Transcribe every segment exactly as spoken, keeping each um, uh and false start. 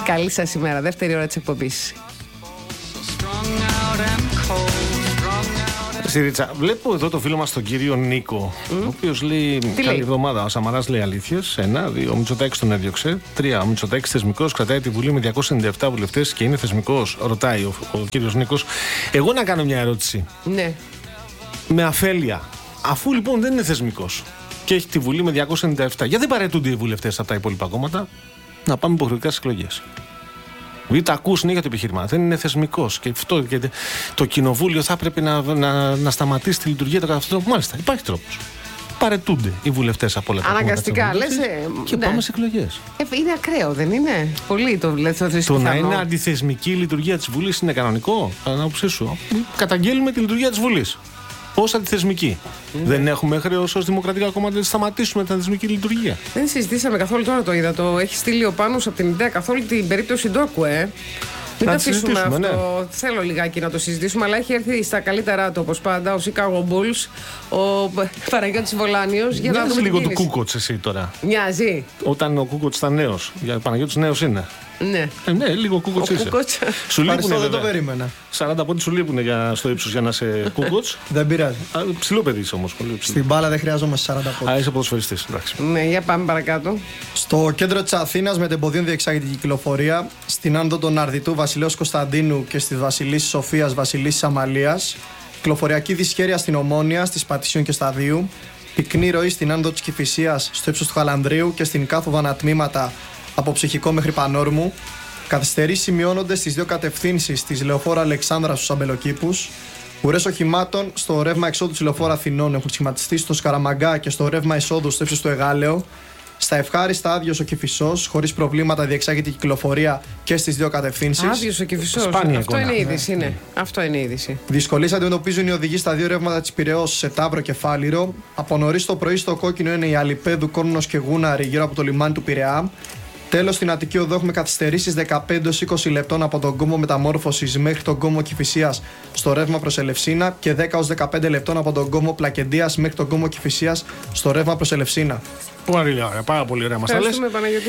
Καλή σας ημέρα, δεύτερη ώρα της εκπομπής. Σιρίτσα, βλέπω εδώ το φίλο μας τον κύριο Νίκο, mm. ο οποίος λέει: Τι καλή λέει? εβδομάδα. Ο Σαμαράς λέει αλήθειες. Ένα, δύο. Ο Μητσοτάκης τον έδιωξε. Τρία. Ο Μητσοτάκης θεσμικός, κρατάει τη Βουλή με διακόσιους ενενήντα επτά βουλευτές και είναι θεσμικός. Ρωτάει ο, ο κύριος Νίκος. Εγώ να κάνω μια ερώτηση. Ναι. Με αφέλεια. Αφού λοιπόν δεν είναι θεσμικός και έχει τη Βουλή με διακόσιους ενενήντα επτά, γιατί δεν παρετούνται οι βουλευτές από τα υπόλοιπα κόμματα να πάμε υποχρεωτικά στις εκλογές? Μην τα ακούς συνέχεια το επιχείρημα. Δεν είναι θεσμικός. Και αυτό και το κοινοβούλιο θα πρέπει να, να, να σταματήσει τη λειτουργία του κατά αυτόν τον τρόπο. Μάλιστα, υπάρχει τρόπος. Παρετούνται οι βουλευτές από όλα τα αναγκαστικά, κόμματα. λες. Ε, και ναι. πάμε σε εκλογές. Ε, είναι ακραίο, δεν είναι? Πολύ το λέτε. Το να είναι αντιθεσμική η λειτουργία της Βουλής είναι κανονικό? Κατά άποψή σου. Καταγγέλνουμε τη λειτουργία της Βουλής ως αντιθεσμική. Mm. Δεν έχουμε χρέος ως δημοκρατικά κόμματα να σταματήσουμε την αντιθεσμική λειτουργία. Δεν συζητήσαμε καθόλου, τώρα το είδα. Το έχει στείλει ο Πάνος από την ιδέα καθόλου την περίπτωση Ντόκου, ε. Μην το αφήσουμε αυτό. Ναι. Θέλω λιγάκι να το συζητήσουμε, αλλά έχει έρθει στα καλύτερά του, όπως πάντα, ο Chicago Bulls, ο Παναγιώτης Βολάνιος. Για να δούμε λίγο του Κούκοτς εσύ τώρα. Μοιάζει. Όταν ο Κούκοτς ήταν νέος. Για ο Παναγιώτης νέος είναι. Ναι. Ε, ναι, λίγο Κούκοτς είσαι. Σου λείπουνε, δεν το περίμενα. σαράντα πόντοι σου λείπουνε για, στο ύψος για να είσαι Κούκοτς. Δεν πειράζει. Ψηλό παιδί είσαι όμως. Πολύ στην μπάλα δεν χρειάζομαι σαράντα πόντους. Α, είσαι ποδοσφαιριστής. Εντάξει. Ναι, για πάμε παρακάτω. Στο κέντρο της Αθήνας, με τεμποδίων διεξάγεται η κυκλοφορία. Στην άνοδο των Αρδιτού Βασιλέως Κωνσταντίνου και στη Βασιλίσσης Σοφίας Βασιλίσσης Αμαλίας. Κυκλοφοριακή δυσχέρεια στην Ομόνια, στις Πατησίων και Σταδίου. Πυκνή ροή στην άνοδο της Κηφισίας στο ύψος του Χαλανδρίου και στην κάθοδο ανατμήματα από Ψυχικό μέχρι Πανόρμου. Καθυστερήσεις σημειώνονται στις δύο κατευθύνσεις της λεωφόρου Αλεξάνδρα στους Αμπελοκήπους. Ουρές οχημάτων στο ρεύμα εξόδου της λεωφόρου Αθηνών έχουν σχηματιστεί στο Σκαραμαγκά και στο ρεύμα εισόδου στο ύψος του Εγάλεο. Στα Ευχάριστα άδειος ο Κηφισός, χωρίς προβλήματα διεξάγεται η κυκλοφορία και στις δύο κατευθύνσεις. Άδειος ο Κηφισός. Αυτό είναι είδηση. Ναι. Αυτό είναι είδηση. Δυσκολίες αντιμετωπίζουν οι οδηγοί στα δύο ρεύματα της Πειραιώς σε Ταύρο και Φάληρο. Από νωρίς το πρωί στο κόκκινο είναι η Αλιπέδου, Κόρνος και Γούναρη γύρω από το λιμάνι του Πειραιά. Τέλος, στην Αττική Οδό έχουμε καθυστερήσεις δεκαπέντε έως είκοσι λεπτών από τον κόμμο Μεταμόρφωσης μέχρι τον κόμμο Κηφισίας στο ρεύμα προς Ελευσίνα και δέκα έως δεκαπέντε λεπτών από τον κόμμο Πλακεντίας μέχρι τον κόμμο Κηφισίας στο ρεύμα προς Ελευσίνα. Πολύ ωραία, πάρα πολύ ωραία μας τα λες.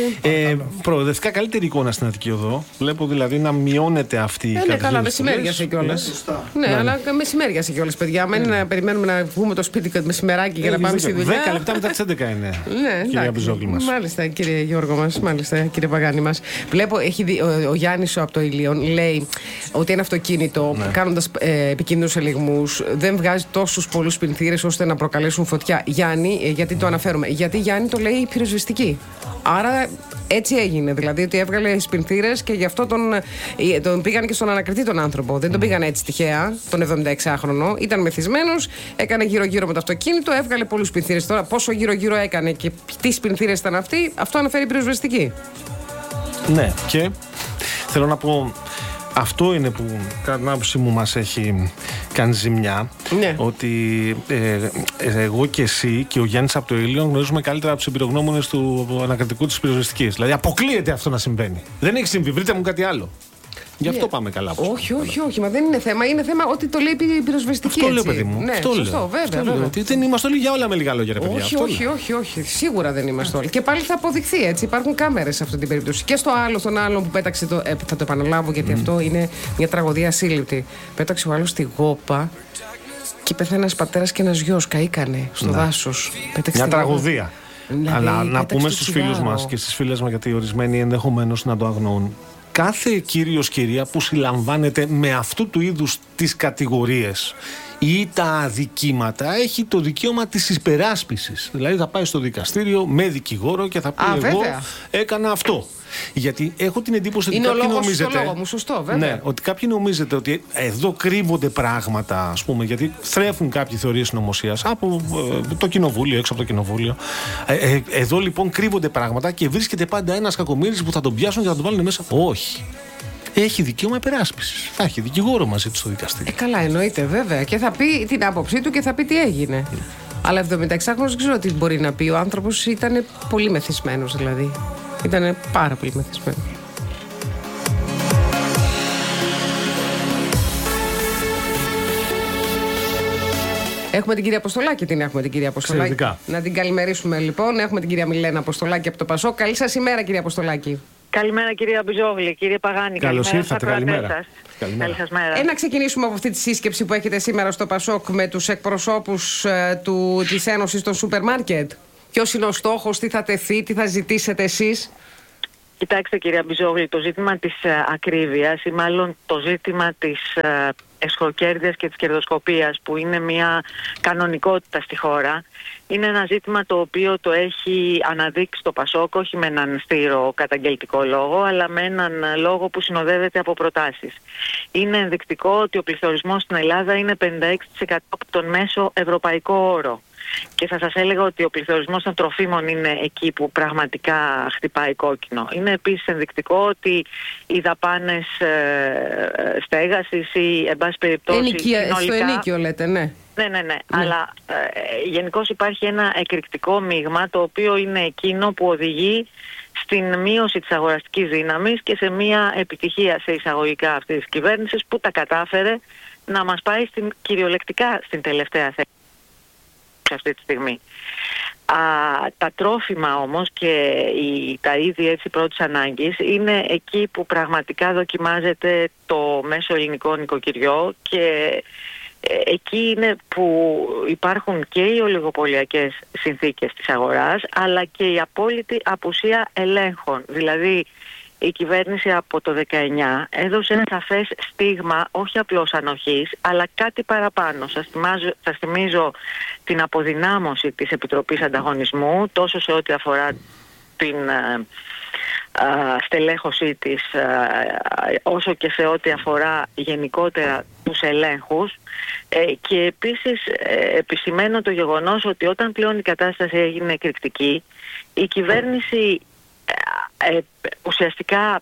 Ε, προοδευτικά καλύτερη εικόνα στην Αττική Οδό. Βλέπω δηλαδή να μειώνεται αυτή η κατάσταση. Ναι, καλά, μεσημέριασε κιόλας. Ναι, ναι, αλλά μεσημέριασε κιόλας, παιδιά. Μένει να περιμένουμε να βγούμε το σπίτι μεσημεράκι για να πάμε στη δουλειά. δέκα λεπτά μετά τις έντεκα είναι. Ναι, κύριε Μπιζόγλη μας. Μάλιστα, κύριε Γιώργο μας, μάλιστα, κύριε Παγάνη μας. Βλέπω, έχει δει, ο, ο Γιάννης από το Ηλίον λέει ότι ένα αυτοκίνητο ναι. κάνοντας ε, επικίνδυνους ελιγμούς δεν βγάζει τόσους πολλούς πινθύρες ώστε να προκαλέσουν φωτιά. Γιάννη, ε, γιατί το αναφέρουμε? Γιατί Γιάννη το λέει η πυροσβεστική. Άρα έτσι έγινε. Δηλαδή ότι έβγαλε σπινθύρες και γι' αυτό τον, τον πήγαν και στον ανακριτή τον άνθρωπο. Δεν τον πήγαν έτσι τυχαία, τον εβδομηνταεξάχρονο. Ήταν μεθυσμένος, έκανε γύρω-γύρω με το αυτοκίνητο, έβγαλε πολλούς σπινθύρες. Τώρα πόσο γύρω-γύρω έκανε και τι σπινθύρες ήταν αυτοί, αυτό αναφέρει η πυροσβεστική. Ναι, και θέλω να πω. Αυτό είναι που κατά την άποψή μου μας έχει κάνει ζημιά. Ναι. Ότι ε, ε, εγώ και εσύ και ο Γιάννης από το Ηλίον γνωρίζουμε καλύτερα από τους εμπειρογνώμονες του ανακριτικού της πυροσβεστικής. Δηλαδή αποκλείεται αυτό να συμβαίνει. Δεν έχει συμβεί, βρείτε μου κάτι άλλο. Γι' αυτό yeah. πάμε καλά. Όχι, όχι, όχι, μα δεν είναι θέμα. Είναι θέμα ότι το λέει η πυροσβεστική. Αυτό λέω, παιδί μου. Ναι, αυτό σωστό, λέω. βέβαια. Αυτό βέβαια. Λέω, ότι δεν είμαστε όλοι για όλα με λίγα λόγια, ρε παιδιά. Όχι, αυτό όχι, λέω. όχι, όχι. Σίγουρα δεν είμαστε όλοι. Και πάλι θα αποδειχθεί έτσι. Υπάρχουν κάμερες σε αυτή την περίπτωση. Και στο άλλο, στον άλλον που πέταξε. Το, ε, θα το επαναλάβω γιατί mm. αυτό είναι μια τραγωδία ασύλληπτη. Πέταξε ο άλλος στη γόπα και πέθανε ένας πατέρας και ένας γιος. Καήκανε στο δάσος. Μια τραγωδία. Αλλά να πούμε στους φίλους μας και στις φίλες μας, γιατί ορισμένοι ενδεχομένως να το αγνοούν. Κάθε κύριος, κυρία που συλλαμβάνεται με αυτού του είδους τις κατηγορίες ή τα αδικήματα έχει το δικαίωμα της υπεράσπισης. Δηλαδή θα πάει στο δικαστήριο με δικηγόρο και θα πει: Α, εγώ βέβαια. έκανα αυτό. Γιατί έχω την εντύπωση είναι ότι κάποιοι λόγος νομίζετε. Στο λόγο μου, σωστό, βέβαια. Ναι, ότι κάποιοι νομίζετε ότι εδώ κρύβονται πράγματα, ας πούμε, γιατί θρέφουν κάποιοι θεωρίες συνωμοσίας από ε, το κοινοβούλιο, έξω από το κοινοβούλιο. Ε, ε, εδώ λοιπόν κρύβονται πράγματα και βρίσκεται πάντα ένας κακομοίρης που θα τον πιάσουν και θα τον βάλουν μέσα. Όχι. Έχει δικαίωμα υπεράσπισης. Θα έχει δικηγόρο μαζί του στο δικαστήριο. Ε, καλά, εννοείται, βέβαια. Και θα πει την άποψή του και θα πει τι έγινε. Mm. Αλλά εβδομηνταεξάχρονος δεν ξέρω τι μπορεί να πει. Ο άνθρωπος ήταν πολύ μεθυσμένος, δηλαδή. Ήταν πάρα πολύ μεθυσμένος. Έχουμε την κυρία Αποστολάκη, την έχουμε την κυρία Αποστολάκη. Εξαιρετικά. Να την καλημερίσουμε λοιπόν. Έχουμε την κυρία Μιλένα Αποστολάκη από το Πασό. Καλή σας ημέρα, κυρία Αποστολάκη. Καλημέρα κυρία Μπιζόγλη, κύριε Παγάνη. Καλώς ήρθατε, καλημέρα. Σας. Καλημέρα. Καλή σας μέρα. Ε, να ξεκινήσουμε από αυτή τη σύσκεψη που έχετε σήμερα στο Πασόκ με τους εκπροσώπους ε, του, της Ένωσης των Σούπερ Μάρκετ. Ποιος είναι ο στόχος, τι θα τεθεί, τι θα ζητήσετε εσείς? Κοιτάξτε κυρία Μπιζόγλη, το ζήτημα της ε, ακρίβειας ή μάλλον το ζήτημα της ε, εσχροκέρδειας και της κερδοσκοπίας, που είναι μια κανονικότητα στη χώρα, είναι ένα ζήτημα το οποίο το έχει αναδείξει το Πασόκ, όχι με έναν στήρο καταγγελτικό λόγο, αλλά με έναν λόγο που συνοδεύεται από προτάσεις. Είναι ενδεικτικό ότι ο πληθωρισμός στην Ελλάδα είναι πενήντα έξι τοις εκατό από τον μέσο ευρωπαϊκό όρο. Και θα σας έλεγα ότι ο πληθωρισμός των τροφίμων είναι εκεί που πραγματικά χτυπάει κόκκινο. Είναι επίσης ενδεικτικό ότι οι δαπάνες ε, στέγασης ή εν πάση περιπτώσει Ενοικία, συνολικά... στο ενίκιο λέτε, ναι. Ναι, ναι, ναι. ναι. Αλλά ε, γενικώς υπάρχει ένα εκρηκτικό μείγμα, το οποίο είναι εκείνο που οδηγεί στην μείωση της αγοραστικής δύναμης και σε μια επιτυχία σε εισαγωγικά αυτής της κυβέρνησης, που τα κατάφερε να μας πάει στην, κυριολεκτικά στην τελευταία θέση αυτή τη στιγμή. Α, τα τρόφιμα όμως και η, τα είδη έτσι πρώτης ανάγκης είναι εκεί που πραγματικά δοκιμάζεται το μέσο ελληνικό νοικοκυριό, και ε, εκεί είναι που υπάρχουν και οι ολιγοπωλιακές συνθήκες της αγοράς, αλλά και η απόλυτη απουσία ελέγχων. Δηλαδή η κυβέρνηση από το δεκαεννιά έδωσε ένα σαφές στίγμα, όχι απλώς ανοχής, αλλά κάτι παραπάνω. Σας θυμίζω, σας θυμίζω την αποδυνάμωση της Επιτροπής Ανταγωνισμού, τόσο σε ό,τι αφορά την α, α, στελέχωσή της, α, όσο και σε ό,τι αφορά γενικότερα τους ελέγχους. Ε, και επίσης ε, επισημαίνω το γεγονός ότι όταν πλέον η κατάσταση έγινε εκρηκτική, η κυβέρνηση Ε, ουσιαστικά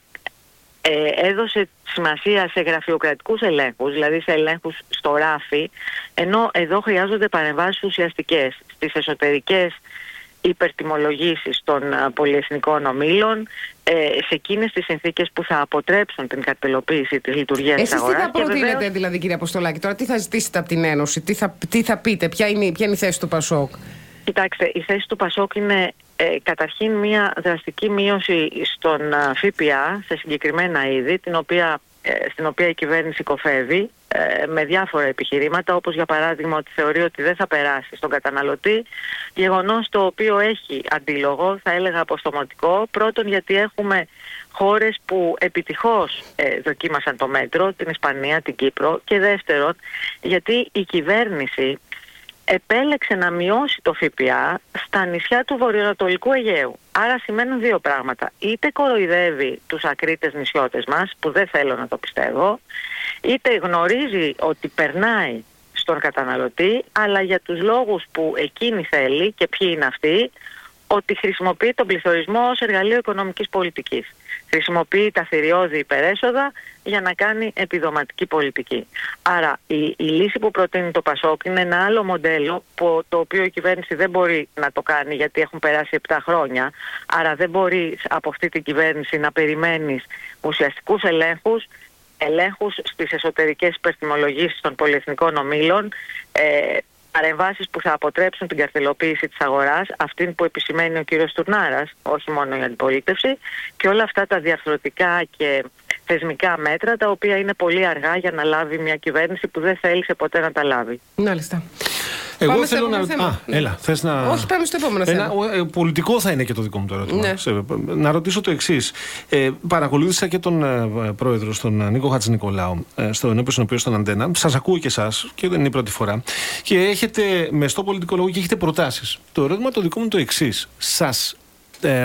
ε, έδωσε σημασία σε γραφειοκρατικούς ελέγχους, δηλαδή σε ελέγχους στο ράφι, ενώ εδώ χρειάζονται παρεμβάσεις ουσιαστικές στις εσωτερικές υπερτιμολογήσεις των α, πολυεθνικών ομίλων, ε, σε εκείνες τις συνθήκες που θα αποτρέψουν την καρτελοποίηση της λειτουργίας της αγοράς. Εσείς τι θα προτείνετε βεβαίως... δηλαδή κύριε Αποστολάκη, τώρα τι θα ζητήσετε από την Ένωση, τι θα, τι θα πείτε, ποια είναι, ποια είναι η θέση του Πασόκ? Κοιτάξτε, η θέση του Πασόκ είναι ε, καταρχήν μια δραστική μείωση στον α, ΦΠΑ σε συγκεκριμένα είδη, την οποία, ε, στην οποία η κυβέρνηση κοφεύει ε, με διάφορα επιχειρήματα, όπως για παράδειγμα ότι θεωρεί ότι δεν θα περάσει στον καταναλωτή, γεγονός το οποίο έχει αντίλογο, θα έλεγα αποστομωτικό. Πρώτον, γιατί έχουμε χώρες που επιτυχώς ε, δοκίμασαν το μέτρο, την Ισπανία, την Κύπρο, και δεύτερον, γιατί η κυβέρνηση επέλεξε να μειώσει το ΦΠΑ στα νησιά του βορειοανατολικού Αιγαίου. Άρα σημαίνουν δύο πράγματα. Είτε κοροϊδεύει τους ακρίτες νησιώτες μας, που δεν θέλω να το πιστεύω, είτε γνωρίζει ότι περνάει στον καταναλωτή, αλλά για τους λόγους που εκείνη θέλει, και ποιοι είναι αυτοί, ότι χρησιμοποιεί τον πληθωρισμό ως εργαλείο οικονομικής πολιτικής. Χρησιμοποιεί τα θηριώδη υπερέσοδα για να κάνει επιδοματική πολιτική. Άρα η, η λύση που προτείνει το Πασόκ είναι ένα άλλο μοντέλο, που, το οποίο η κυβέρνηση δεν μπορεί να το κάνει, γιατί έχουν περάσει επτά χρόνια. Άρα δεν μπορεί από αυτή την κυβέρνηση να περιμένεις ουσιαστικούς ελέγχους, ελέγχους στις εσωτερικές υπερτιμολογήσεις των πολυεθνικών ομίλων, ε, παρεμβάσεις που θα αποτρέψουν την καρτελοποίηση της αγοράς, αυτήν που επισημαίνει ο κύριος Τουρνάρας, όχι μόνο η αντιπολίτευση, και όλα αυτά τα διαρθρωτικά και θεσμικά μέτρα, τα οποία είναι πολύ αργά για να λάβει μια κυβέρνηση που δεν θέλησε ποτέ να τα λάβει. Μάλιστα. Εγώ πάμε θέλω να. Θέμα. Α, έλα, θες να. Όχι, πάμε στο επόμενο Ένα, θέμα. ε, πολιτικό θα είναι και το δικό μου το ερώτημα. Ναι. Σε, να ρωτήσω το εξής. Ε, παρακολούθησα και τον ε, πρόεδρο, τον Νίκο Χατζηνικολάου, ε, στο ενώπιον στον οποίο στον Αντένα. Σας ακούω και εσάς, και δεν είναι η πρώτη φορά. Και έχετε μεστό πολιτικό λόγο και έχετε προτάσεις. Το ερώτημα το δικό μου το εξής. Σας ε,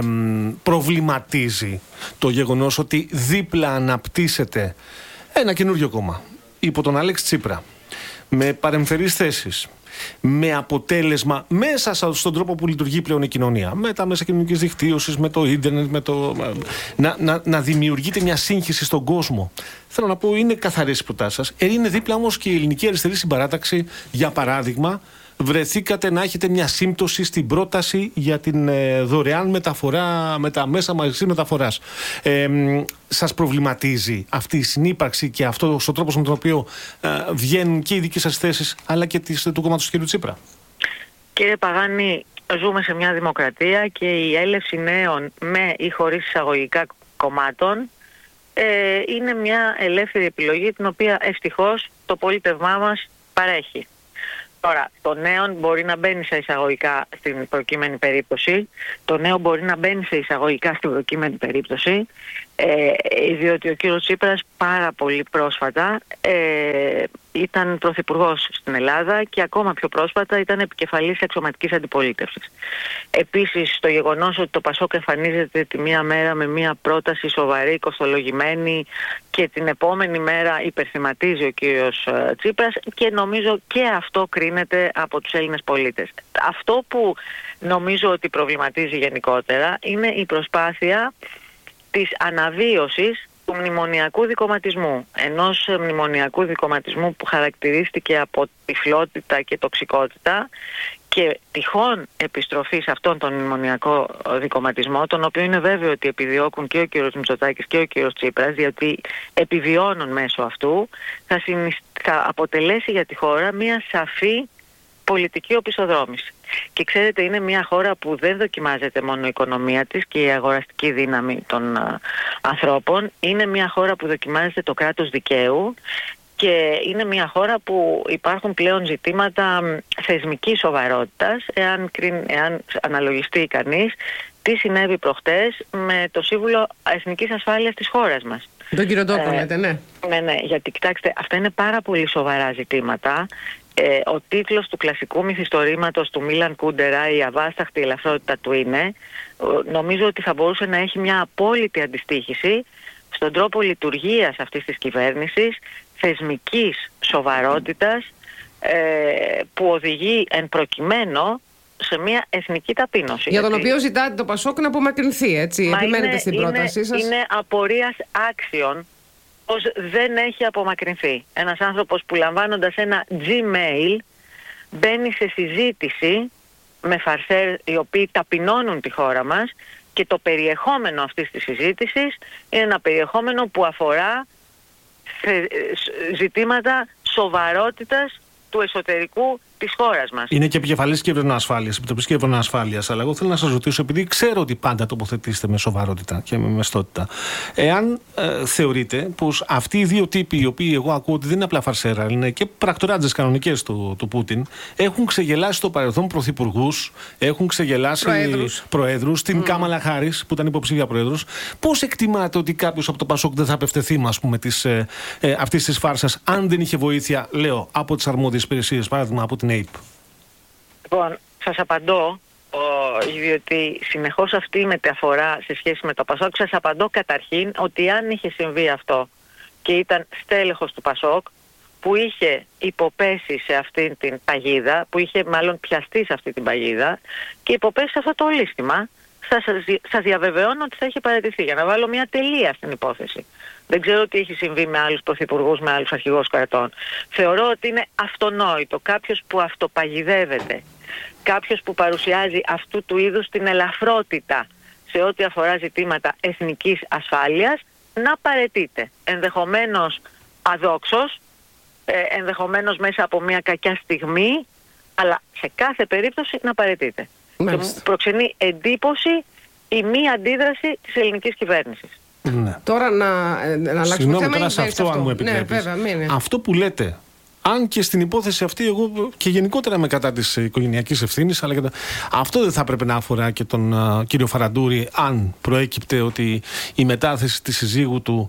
προβληματίζει το γεγονός ότι δίπλα αναπτύσσεται ένα καινούριο κόμμα υπό τον Άλεξ Τσίπρα, με παρεμφερείς θέσεις, με αποτέλεσμα μέσα στον τρόπο που λειτουργεί πλέον η κοινωνία, με τα μέσα κοινωνικής δικτύωσης, με το ίντερνετ, με το... Να, να, να δημιουργείται μια σύγχυση στον κόσμο? Θέλω να πω, είναι καθαρές οι προτάσεις σας. Ε, είναι δίπλα όμως και η Ελληνική Αριστερή Συμπαράταξη, για παράδειγμα. Βρεθήκατε να έχετε μια σύμπτωση στην πρόταση για την ε, δωρεάν μεταφορά με τα μέσα μαζικής μεταφοράς. Ε, σας προβληματίζει αυτή η συνύπαρξη και αυτό ο τρόπος με τον οποίο ε, βγαίνουν και οι δικές σας θέσεις, αλλά και τις, του κόμματος του κ. Τσίπρα? Κύριε Παγάνη, ζούμε σε μια δημοκρατία και η έλευση νέων με ή χωρίς εισαγωγικά κομμάτων, ε, είναι μια ελεύθερη επιλογή την οποία ευτυχώς το πολίτευμά μας παρέχει. Τώρα, το νέο μπορεί να μπαίνει σε εισαγωγικά στην προκείμενη περίπτωση, το νέο μπορεί να μπαίνει σε εισαγωγικά στην προκείμενη περίπτωση, ε, διότι ο κύριος Τσίπρας πάρα πολύ πρόσφατα ε, ήταν πρωθυπουργός στην Ελλάδα και ακόμα πιο πρόσφατα ήταν επικεφαλής αξιωματικής αντιπολίτευσης. Επίσης, το γεγονός ότι το Πασόκ εμφανίζεται τη μία μέρα με μία πρόταση σοβαρή, κοστολογημένη και την επόμενη μέρα υπερθυματίζει ο κύριος Τσίπρας, και νομίζω και αυτό κρίνεται από τους Έλληνες πολίτες. Αυτό που νομίζω ότι προβληματίζει γενικότερα είναι η προσπάθεια της αναβίωσης του μνημονιακού δικομματισμού. Ενός μνημονιακού δικομματισμού που χαρακτηρίστηκε από τυφλότητα και τοξικότητα, και τυχόν επιστροφή σε αυτόν τον μνημονιακό δικομματισμό, τον οποίο είναι βέβαιο ότι επιδιώκουν και ο κύριος Μητσοτάκης και ο κύριος Τσίπρας, διότι επιβιώνουν μέσω αυτού, θα, συνισ... θα αποτελέσει για τη χώρα μια σαφή πολιτική οπισθοδρόμηση. Και ξέρετε, είναι μια χώρα που δεν δοκιμάζεται μόνο η οικονομία της και η αγοραστική δύναμη των α, ανθρώπων. Είναι μια χώρα που δοκιμάζεται το κράτος δικαίου, και είναι μια χώρα που υπάρχουν πλέον ζητήματα θεσμικής σοβαρότητας, εάν, εάν αναλογιστεί κανείς τι συνέβη προχτές με το Σύμβουλο Εθνικής Ασφάλειας της χώρας μας. Τον κύριο Ντόκο, ε, λέτε, ναι. Ναι, ναι, γιατί κοιτάξτε, αυτά είναι πάρα πολύ σοβαρά ζητήματα. Ε, ο τίτλος του κλασικού μυθιστορήματος του Μίλαν Κούντερα, «Η αβάσταχτη ελαφρότητα του είναι», νομίζω ότι θα μπορούσε να έχει μια απόλυτη αντιστοίχηση στον τρόπο λειτουργίας αυτής της κυβέρνησης, θεσμικής σοβαρότητας, ε, που οδηγεί εν προκειμένου σε μια εθνική ταπείνωση. Για τον γιατί... οποίο ζητάτε το Πασόκ να απομακρυνθεί, έτσι. Μα επιμένετε είναι, στην πρότασή είναι, σας. Είναι απορίας άξιων πως δεν έχει απομακρυνθεί. Ένας άνθρωπος που, λαμβάνοντας ένα Gmail, μπαίνει σε συζήτηση με φαρσέρ οι οποίοι ταπεινώνουν τη χώρα μας, και το περιεχόμενο αυτής της συζήτησης είναι ένα περιεχόμενο που αφορά ζητήματα σοβαρότητας του εσωτερικού της χώρας μας. Είναι και επικεφαλής κυβερνοασφάλειας, Επιτροπής Κυβερνοασφάλειας. Αλλά εγώ θέλω να σας ρωτήσω, επειδή ξέρω ότι πάντα τοποθετήσετε με σοβαρότητα και με μεστότητα, εάν ε, θεωρείτε πως αυτοί οι δύο τύποι, οι οποίοι εγώ ακούω ότι δεν είναι απλά φαρσέρα, είναι και πρακτοράντζες κανονικές του, του Πούτιν, έχουν ξεγελάσει στο παρελθόν πρωθυπουργούς, έχουν ξεγελάσει προέδρους, προέδρους την mm. Κάμαλα Χάρις, που ήταν υποψήφια πρόεδρος. Πώς εκτιμάτε ότι κάποιος από το Πασόκ δεν θα απευθεθεί, ας πούμε, της, ε, ε, αυτής της φάρσας, αν δεν είχε βοήθεια, λέω, από τις αρμόδιες υπηρεσίες, παράδειγμα από την ΑΕΠ? Λοιπόν, σας απαντώ, ο, διότι συνεχώς αυτή η μεταφορά σε σχέση με το Πασόκ, σας απαντώ καταρχήν ότι αν είχε συμβεί αυτό και ήταν στέλεχος του Πασόκ, που είχε υποπέσει σε αυτή την παγίδα, που είχε μάλλον πιαστεί σε αυτή την παγίδα και υποπέσει σε αυτό το λύστημα, θα σας, σας διαβεβαιώνω ότι θα είχε παραιτηθεί, για να βάλω μια τελεία στην υπόθεση. Δεν ξέρω τι έχει συμβεί με άλλους πρωθυπουργούς, με άλλους αρχηγούς κρατών. Θεωρώ ότι είναι αυτονόητο κάποιος που αυτοπαγιδεύεται, κάποιος που παρουσιάζει αυτού του είδους την ελαφρότητα σε ό,τι αφορά ζητήματα εθνικής ασφάλειας, να παραιτείται. Ενδεχομένως αδόξως, ε, ενδεχομένως μέσα από μια κακιά στιγμή, αλλά σε κάθε περίπτωση να παραιτείται. Και μου προξενεί εντύπωση η μη αντίδραση της ελληνικής κυβέρνησης. Ναι. Τώρα να, να αλλάξουμε Συγγνώμη, θέμα. τώρα σε αυτό, αυτό, αν μου επιτρέπεις. Ναι, βέβαια, μην είναι. Αυτό που λέτε, αν και στην υπόθεση αυτή εγώ και γενικότερα είμαι κατά της οικογενειακής ευθύνης, αλλά και τα... αυτό δεν θα έπρεπε να αφορά και τον uh, κύριο Φαραντούρη, αν προέκυπτε ότι η μετάθεση της συζύγου του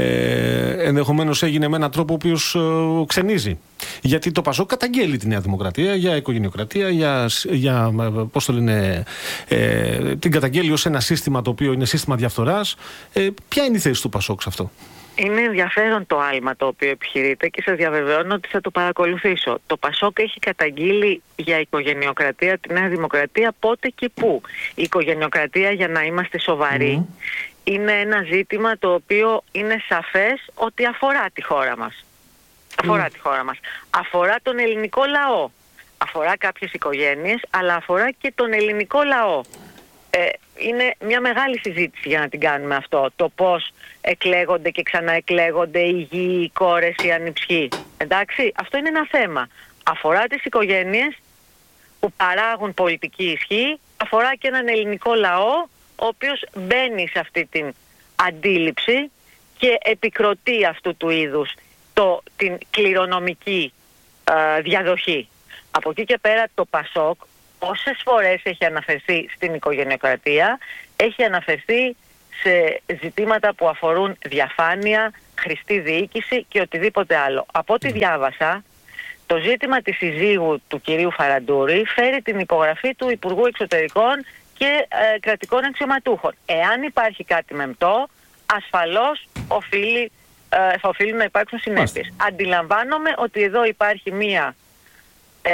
ε, ενδεχομένως έγινε με έναν τρόπο ο οποίος uh, ξενίζει. Γιατί το Πασόκ καταγγέλει τη Νέα Δημοκρατία για οικογενειοκρατία, για, για πώς το λένε, ε, την καταγγέλει ως ένα σύστημα το οποίο είναι σύστημα διαφθοράς. Ε, ποια είναι η θέση του Πασόκ σε αυτό? Είναι ενδιαφέρον το άλμα το οποίο επιχειρείτε και σας διαβεβαιώνω ότι θα το παρακολουθήσω. Το Πασόκ έχει καταγγείλει για οικογενειοκρατία τη Νέα Δημοκρατία πότε και πού. Η οικογενειοκρατία, για να είμαστε σοβαροί, mm. είναι ένα ζήτημα το οποίο είναι σαφές ότι αφορά τη χώρα μας. Αφορά mm. τη χώρα μας. Αφορά τον ελληνικό λαό. Αφορά κάποιες οικογένειες, αλλά αφορά και τον ελληνικό λαό. Ε, είναι μια μεγάλη συζήτηση για να την κάνουμε αυτό. Το πώς εκλέγονται και ξαναεκλέγονται οι γη, οι κόρες, οι ανιψιοί. Εντάξει, αυτό είναι ένα θέμα. Αφορά τις οικογένειες που παράγουν πολιτική ισχύ, αφορά και έναν ελληνικό λαό ο οποίος μπαίνει σε αυτή την αντίληψη και επικροτεί αυτού του είδους το, την κληρονομική ε, διαδοχή. Από εκεί και πέρα το ΠΑΣΟΚ όσες φορές έχει αναφερθεί στην οικογενειοκρατία, έχει αναφερθεί σε ζητήματα που αφορούν διαφάνεια, χρηστή διοίκηση και οτιδήποτε άλλο. Από ό,τι διάβασα, το ζήτημα της συζύγου του κυρίου Φαραντούρη φέρει την υπογραφή του Υπουργού Εξωτερικών και ε, κρατικών αξιωματούχων. Εάν υπάρχει κάτι μεμπτό, ασφαλώς οφείλει, ε, θα οφείλουν να υπάρξουν συνέπειες. Αντιλαμβάνομαι ότι εδώ υπάρχει μία ε,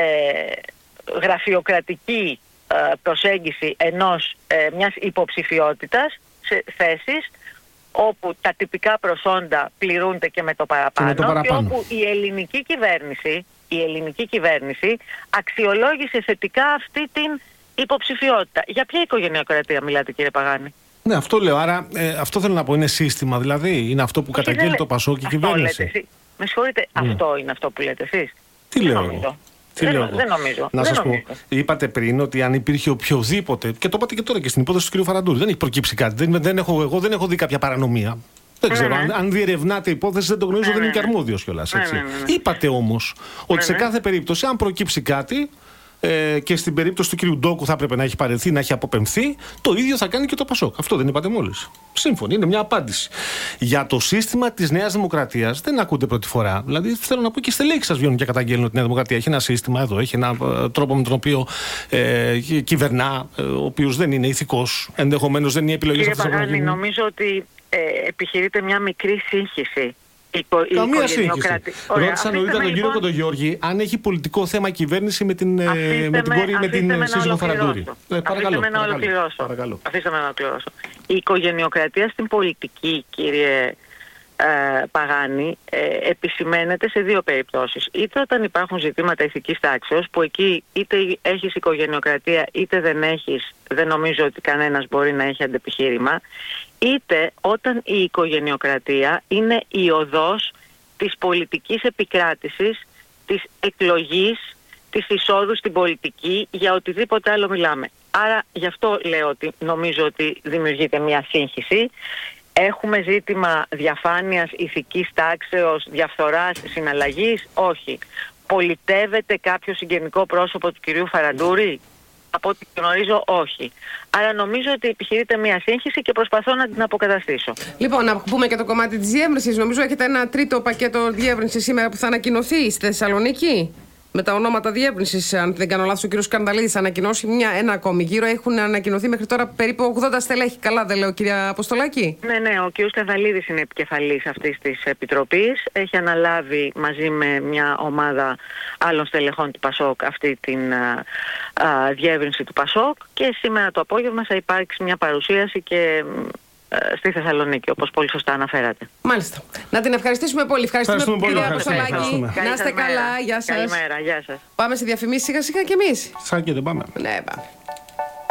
γραφειοκρατική ε, προσέγγιση ενός, ε, μιας υποψηφιότητας σε θέσεις όπου τα τυπικά προσόντα πληρούνται και με το παραπάνω, και, με το παραπάνω. Και όπου η ελληνική κυβέρνηση, η ελληνική κυβέρνηση αξιολόγησε θετικά αυτή την υποψηφιότητα. Για ποια οικογενειοκρατία μιλάτε, κύριε Παγάνη? Ναι, αυτό λέω. Άρα ε, αυτό θέλω να πω, είναι σύστημα, δηλαδή είναι αυτό που καταγγέλει το ΠΑΣΟΚ και η κυβέρνηση. Με συγχωρείτε, mm. αυτό είναι αυτό που λέτε εσείς? Τι λέω εγώ? Τι δεν, λέω δεν νομίζω. Να δεν σας νομίζω. πω, είπατε πριν ότι αν υπήρχε οποιοδήποτε, και το είπατε και τώρα και στην υπόθεση του κ. Φαραντούρη, δεν έχει προκύψει κάτι. Δεν, δεν έχω, εγώ δεν έχω δει κάποια παρανομία. Δεν ξέρω, ναι, ναι. αν, αν διερευνάτε υπόθεση, δεν το γνωρίζω, ναι, δεν είναι και αρμόδιος κιόλας. Ναι, ναι, ναι, ναι. Είπατε όμως ότι ναι, σε ναι. κάθε περίπτωση, αν προκύψει κάτι, ε, και στην περίπτωση του κ. Ντόκου θα έπρεπε να έχει παρελθεί, να έχει αποπεμφθεί, το ίδιο θα κάνει και το ΠΑΣΟΚ. Αυτό δεν είπατε μόλις? Σύμφωνοι, είναι μια απάντηση. Για το σύστημα της Νέας Δημοκρατίας δεν ακούτε πρώτη φορά. Δηλαδή, θέλω να πω και στελέχοι σας βγαίνουν και καταγγέλνουν ότι η Νέα Δημοκρατία έχει ένα σύστημα εδώ, έχει ένα ε, τρόπο με τον οποίο ε, κυβερνά, ε, ο οποίος δεν είναι ηθικός, ενδεχομένως δεν είναι επιλογή αυτής. Κύριε Παγάνη, νομίζω ότι ε, επιχειρείται μια μικρή σύγχυση. Καμία σύγχυση. Ρώτησα νωρίτερα τον κύριο Κοντογιώργη αν έχει πολιτικό θέμα η κυβέρνηση με την, με την κόρη, με την σύζυγο Φαραντούρη. Ε, παρακαλώ, αφήστε με να ολοκληρώσω. Αφήστε με να ολοκληρώσω. Η οικογενειοκρατία στην πολιτική, κύριε ε, Παγάνη, ε, επισημαίνεται σε δύο περιπτώσεις. Είτε όταν υπάρχουν ζητήματα ηθικής τάξεως, που εκεί είτε έχεις οικογενειοκρατία είτε δεν έχεις, δεν νομίζω ότι κανένας μπορεί να έχει αντεπιχείρημα, είτε όταν η οικογενειοκρατία είναι η οδός της πολιτικής επικράτησης, της εκλογής, της εισόδου στην πολιτική, για οτιδήποτε άλλο μιλάμε. Άρα γι' αυτό λέω ότι νομίζω ότι δημιουργείται μια σύγχυση. Έχουμε ζήτημα διαφάνειας, ηθικής τάξεως, διαφθοράς, συναλλαγής? Όχι. Πολιτεύεται κάποιο συγγενικό πρόσωπο του κυρίου Φαραντούρη? Από ό,τι γνωρίζω, όχι. Άρα νομίζω ότι επιχειρείται μια σύγχυση και προσπαθώ να την αποκαταστήσω. Λοιπόν, να πούμε και το κομμάτι της διεύρυνσης. Νομίζω έχετε ένα τρίτο πακέτο διεύρυνσης σήμερα που θα ανακοινωθεί στη Θεσσαλονίκη. Με τα ονόματα διεύρυνσης, αν δεν κάνω λάθος, ο κ. Σκανδαλίδης θα ανακοινώσει μια, ένα ακόμη γύρο. Έχουν ανακοινωθεί μέχρι τώρα περίπου ογδόντα στελέχη. Καλά, δεν λέω, κυρία Αποστολάκη? Ναι, ναι, ο κ. Σκανδαλίδης είναι επικεφαλής αυτής της επιτροπής. Έχει αναλάβει μαζί με μια ομάδα άλλων στελεχών του ΠΑΣΟΚ αυτή την α, α, διεύρυνση του ΠΑΣΟΚ. Και σήμερα το απόγευμα θα υπάρξει μια παρουσίαση και στη Θεσσαλονίκη, όπως πολύ σωστά αναφέρατε. Μάλιστα. Να την ευχαριστήσουμε πολύ. Ευχαριστούμε, ευχαριστούμε κυρία Αποστολάκη. Να είστε καλά. Γεια σας. Καλημέρα. Γεια σας. Πάμε σε διαφημίσεις σιγά σιγά κι εμείς. Σαν και δεν πάμε. Ναι, πάμε.